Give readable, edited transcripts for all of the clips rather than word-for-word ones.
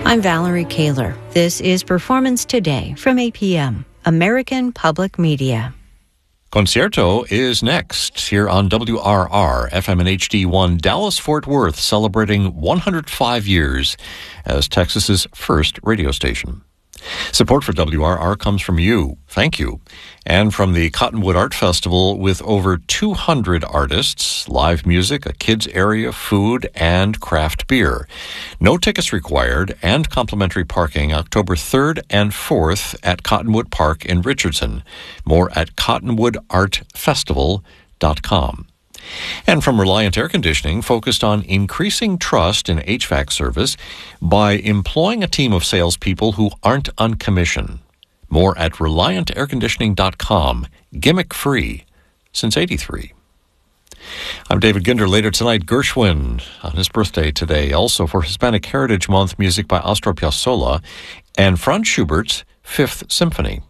I'm Valerie Kaler. This is Performance Today from APM, American Public Media. Concierto is next here on WRR, FM and HD1, Dallas-Fort Worth, celebrating 105 years as Texas's first radio station. Support for WRR comes from you. Thank you. And from the Cottonwood Art Festival with over 200 artists, live music, a kids area, food, and craft beer. No tickets required and complimentary parking October 3rd and 4th at Cottonwood Park in Richardson. More at cottonwoodartfestival.com. And from Reliant Air Conditioning, focused on increasing trust in HVAC service by employing a team of salespeople who aren't on commission. More at ReliantAirConditioning.com. Gimmick-free since '83. I'm David Ginder. Later tonight, Gershwin on his birthday today. Also for Hispanic Heritage Month, music by Astor Piazzolla and Franz Schubert's Fifth Symphony.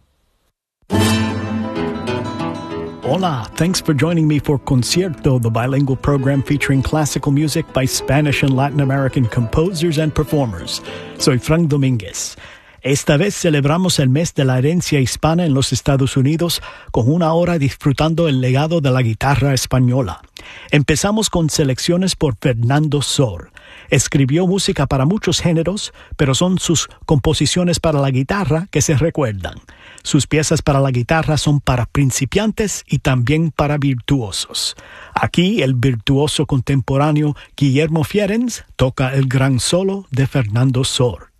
Hola, thanks for joining me for Concierto, the bilingual program featuring classical music by Spanish and Latin American composers and performers. Soy Frank Domínguez. Esta vez celebramos el mes de la herencia hispana en los Estados Unidos con una hora disfrutando el legado de la guitarra española. Empezamos con selecciones por Fernando Sor. Escribió música para muchos géneros, pero son sus composiciones para la guitarra que se recuerdan. Sus piezas para la guitarra son para principiantes y también para virtuosos. Aquí el virtuoso contemporáneo Guillermo Fierens toca el gran solo de Fernando Sor.